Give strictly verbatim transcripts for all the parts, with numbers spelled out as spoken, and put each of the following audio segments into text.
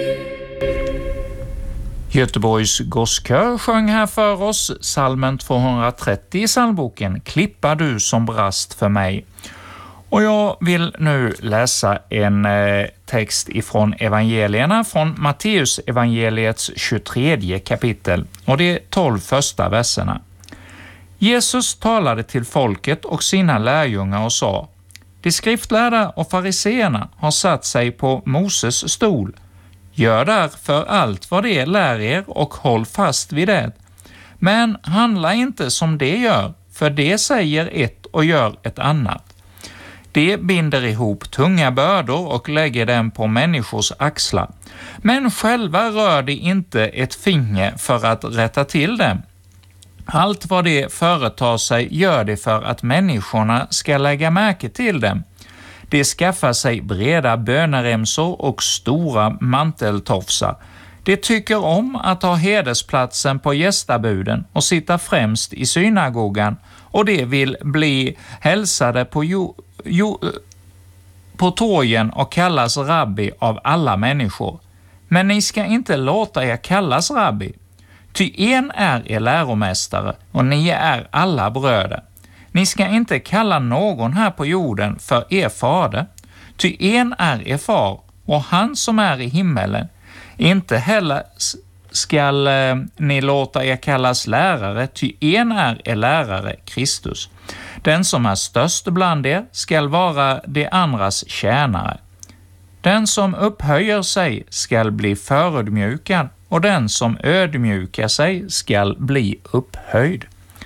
Göteborgs Gosskör sjöng här för oss psalmen tvåhundratrettio i psalmboken Klippa du som brast för mig. Och jag vill nu läsa en eh, text ifrån evangelierna från Matteus evangeliets tjugotredje kapitel och de tolv första verserna. Jesus talade till folket och sina lärjungar och sa: De skriftlärda och fariseerna har satt sig på Moses stol. Gör därför allt vad det lär er och håll fast vid det. Men handla inte som det gör, för det säger ett och gör ett annat. De binder ihop tunga bördor och lägger dem på människors axlar. Men själva rör de inte ett finger för att rätta till dem. Allt vad de företar sig gör de för att människorna ska lägga märke till dem. De skaffar sig breda böneremsor och stora manteltofsar. De tycker om att ha hedersplatsen på gästabuden och sitta främst i synagogan, och de vill bli hälsade på, jo, jo, på torgen och kallas rabbi av alla människor. Men ni ska inte låta er kallas rabbi. Ty en är er läromästare och ni är alla bröder. Ni ska inte kalla någon här på jorden för er fader, ty en är er far och han som är i himmelen. Inte heller skall eh, ni låta er kallas lärare, ty en är er lärare, Kristus. Den som är störst bland er skall vara de andras tjänare. Den som upphöjer sig skall bli förödmjukad, och den som ödmjukar sig skall bli upphöjd.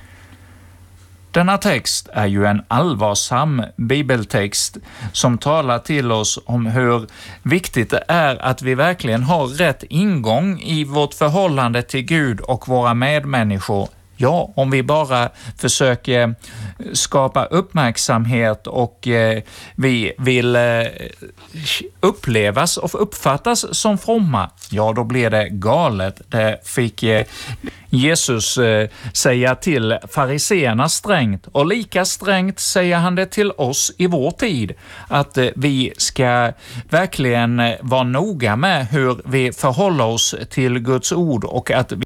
Denna text är ju en allvarsam bibeltext som talar till oss om hur viktigt det är att vi verkligen har rätt ingång i vårt förhållande till Gud och våra medmänniskor. Ja, om vi bara försöker skapa uppmärksamhet och eh, vi vill eh, upplevas och uppfattas som fromma, ja då blir det galet. Det fick eh, Jesus eh, säga till fariseerna strängt, och lika strängt säger han det till oss i vår tid, att eh, vi ska verkligen eh, vara noga med hur vi förhåller oss till Guds ord och att